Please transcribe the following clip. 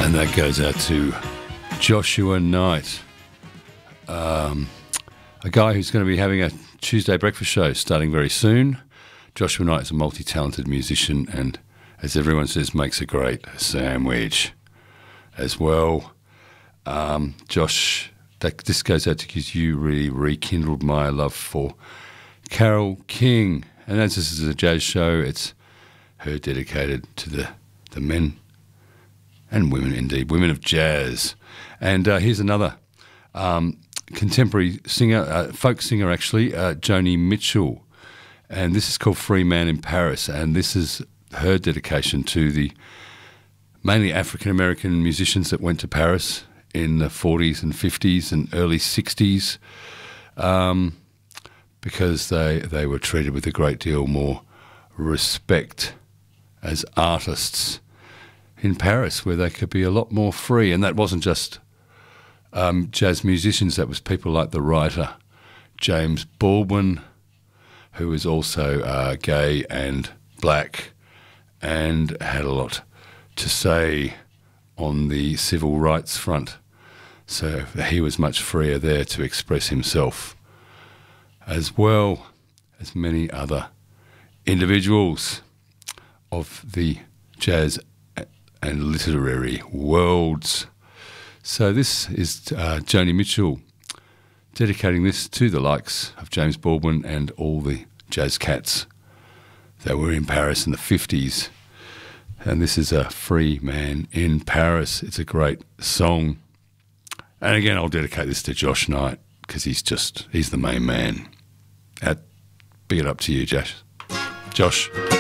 And that goes out to Joshua Knight, a guy who's going to be having a Tuesday breakfast show starting very soon. Joshua Knight is a multi-talented musician and, as everyone says, makes a great sandwich as well. Josh, this goes out because you really rekindled my love for Carole King. And as this is a jazz show, it's her dedicated to the men and women, indeed, women of jazz. And here's another contemporary singer, folk singer actually, Joni Mitchell. And this is called Free Man in Paris. And this is her dedication to the mainly African-American musicians that went to Paris in the 40s and 50s and early 60s because they were treated with a great deal more respect as artists in Paris, where they could be a lot more free. And that wasn't just jazz musicians, that was people like the writer James Baldwin, who was also gay and black and had a lot to say on the civil rights front. So he was much freer there to express himself, as well as many other individuals of the jazz and literary worlds. So this is Joni Mitchell dedicating this to the likes of James Baldwin and all the jazz cats that were in Paris in the 50s. And this is a Free Man in Paris. It's a great song. And again, I'll dedicate this to Josh Knight because he's the main man. Big it up to you, Josh.